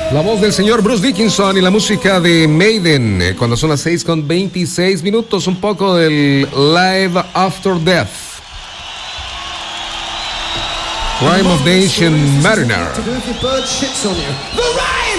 La voz del señor Bruce Dickinson y la música de Maiden. Cuando son las 6:26, un poco del Live After Death. Crime of the Ancient Mariner.